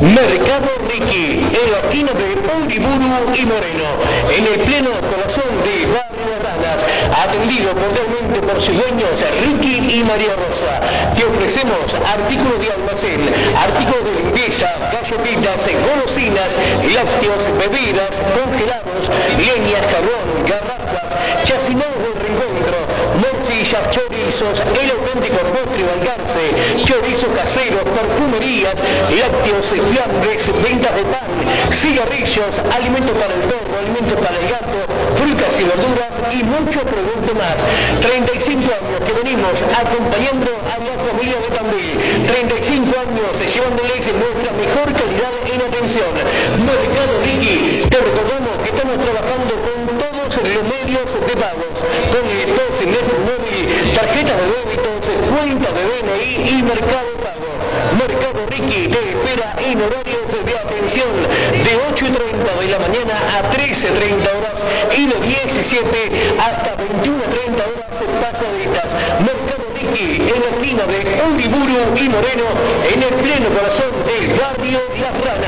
Mercado Ricky, en la esquina de Uriburu y Moreno, en el pleno corazón de Barrio Ranas, atendido cordialmente por sus dueños Ricky y María Rosa. Te ofrecemos artículos de almacén, artículos de limpieza, galletitas, golosinas, lácteos, bebidas, congelados, leñas, carbón, garrafas, chacinados del reencuentro, morcillas, chorizos, el auténtico postre Balcarce, chorizos caseros, perfumerías, lácteos, fiambres, ventas de pan, cigarrillos, alimentos para el perro, alimentos para el gato, frutas y verduras y muchos productos más. 35 años que venimos acompañando a la familia de Tandil. 35 años llevándoles nuestra mejor calidad en atención. Mercado Ricky, te recordamos que estamos trabajando con todos los medios de pagos, con estos móvil, tarjetas de débitos, cuenta de DNI y Mercado Pago. Mercado Ricky te espera en horarios de atención de 8:30 de la mañana a 13:30 horas y de 17 hasta 21:30 horas pasaditas. Mercado Ricky en la esquina de Uriburu y Moreno, en el pleno corazón del barrio Las Ranas.